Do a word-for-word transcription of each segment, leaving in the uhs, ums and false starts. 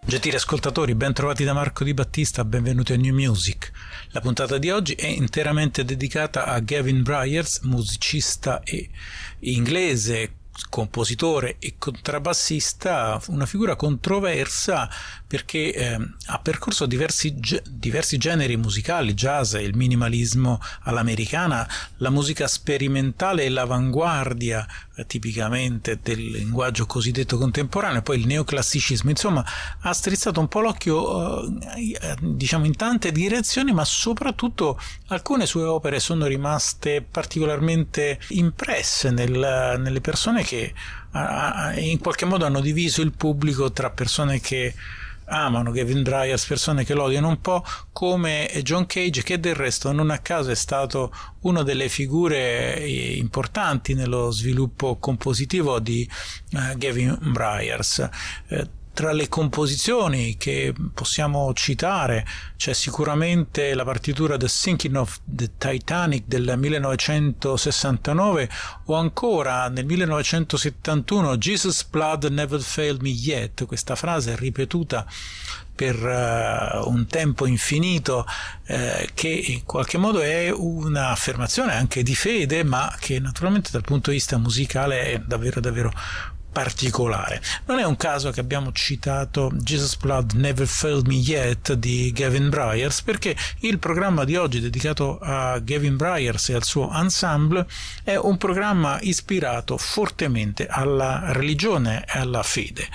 Gentili ascoltatori, ben trovati da Marco Di Battista, benvenuti a New Music. La puntata di oggi è interamente dedicata a Gavin Bryars, musicista e inglese, compositore e contrabbassista, una figura controversa perché eh, ha percorso diversi, diversi generi musicali, jazz, il minimalismo all'americana, la musica sperimentale e l'avanguardia eh, tipicamente del linguaggio cosiddetto contemporaneo, poi il neoclassicismo. Insomma, ha strizzato un po' l'occhio eh, diciamo in tante direzioni, ma soprattutto alcune sue opere sono rimaste particolarmente impresse nel, nelle persone che a, in qualche modo hanno diviso il pubblico tra persone che amano Gavin Bryars, persone che lo odiano, un po' come John Cage, che del resto non a caso è stato una delle figure importanti nello sviluppo compositivo di uh, Gavin Bryars. Eh, Tra le composizioni che possiamo citare c'è sicuramente la partitura The Sinking of the Titanic del millenovecentosessantanove, o ancora nel millenovecentosettantuno Jesus Blood Never Failed Me Yet, questa frase ripetuta per uh, un tempo infinito, eh, che in qualche modo è un'affermazione anche di fede, ma che naturalmente dal punto di vista musicale è davvero davvero particolare. Non è un caso che abbiamo citato Jesus Blood Never Failed Me Yet di Gavin Bryars, perché il programma di oggi dedicato a Gavin Bryars e al suo ensemble è un programma ispirato fortemente alla religione e alla fede.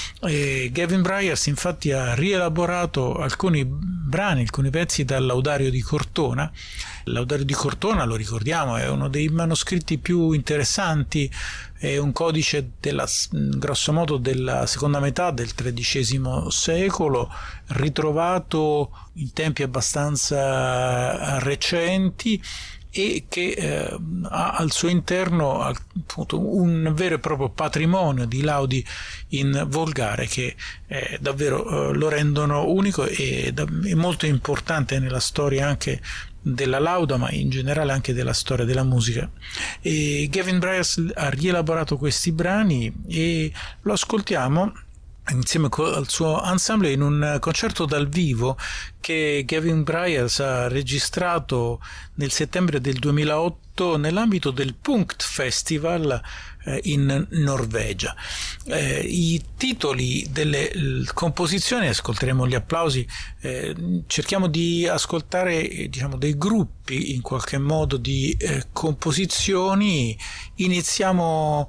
E Gavin Bryars infatti ha rielaborato alcuni brani, alcuni pezzi dal Laudario di Cortona. Il Laudario di Cortona, lo ricordiamo, è uno dei manoscritti più interessanti, è un codice della, grosso modo della seconda metà del tredicesimo secolo, ritrovato in tempi abbastanza recenti e che eh, ha al suo interno appunto un vero e proprio patrimonio di laudi in volgare che eh, davvero eh, lo rendono unico e da, è molto importante nella storia anche della lauda, ma in generale anche della storia della musica. E Gavin Bryars ha rielaborato questi brani e lo ascoltiamo insieme al suo ensemble in un concerto dal vivo che Gavin Bryars ha registrato nel settembre del duemilaotto nell'ambito del Punkt Festival eh, in Norvegia. Eh, I titoli delle composizioni, ascolteremo gli applausi, eh, cerchiamo di ascoltare diciamo dei gruppi in qualche modo di eh, composizioni. Iniziamo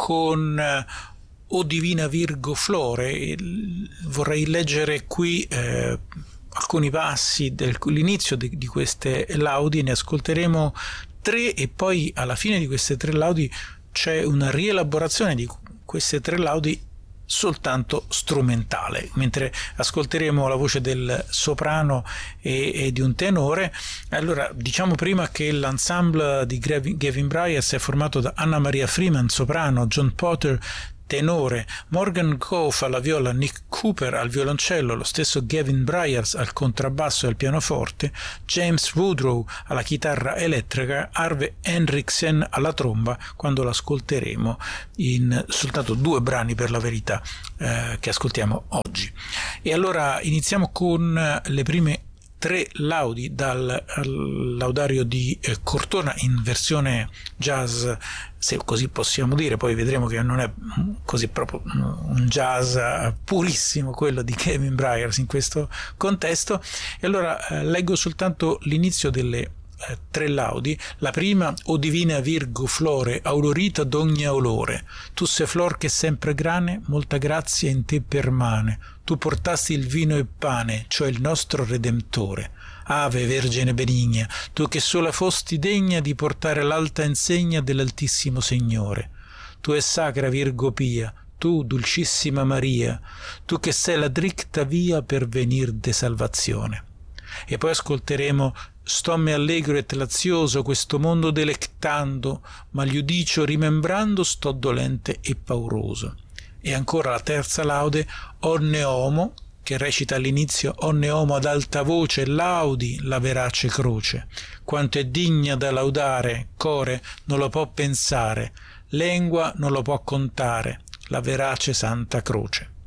con eh, O Divina Virgo Flore. Vorrei leggere qui eh, alcuni passi dell'inizio di, di queste laudi, ne ascolteremo tre e poi alla fine di queste tre laudi c'è una rielaborazione di queste tre laudi soltanto strumentale, mentre ascolteremo la voce del soprano e, e di un tenore. Allora, diciamo prima che l'ensemble di Gavin Bryars è formato da Anna Maria Freeman, soprano, John Potter, tenore, Morgan Goff alla viola, Nick Cooper al violoncello, lo stesso Gavin Bryars al contrabbasso e al pianoforte, James Woodrow alla chitarra elettrica, Arve Henriksen alla tromba, quando l'ascolteremo in soltanto due brani per la verità eh, che ascoltiamo oggi. E allora iniziamo con le prime tre laudi dal Laudario di eh, Cortona in versione jazz, se così possiamo dire, poi vedremo che non è così proprio un jazz purissimo quello di Gavin Bryars in questo contesto. E allora eh, leggo soltanto l'inizio delle eh, tre laudi. La prima: O Divina Virgo Flore, aurorita d'ogni olore, tu sei flor che sempre grane, molta grazia in te permane, tu portasti il vino e pane, cioè il nostro Redentore. Ave Vergine benigna, tu che sola fosti degna di portare l'alta insegna dell'Altissimo Signore. Tu è sacra Virgo pia, tu dulcissima Maria, tu che sei la dricta via per venir de salvazione. E poi ascolteremo Stomme allegro e lazioso questo mondo delectando, ma gli udicio rimembrando sto dolente e pauroso. E ancora la terza laude, Onne Homo, che recita all'inizio: Onne Homo ad alta voce laudi la verace croce, quanto è digna da laudare, core non lo può pensare, lingua non lo può contare, la verace santa croce.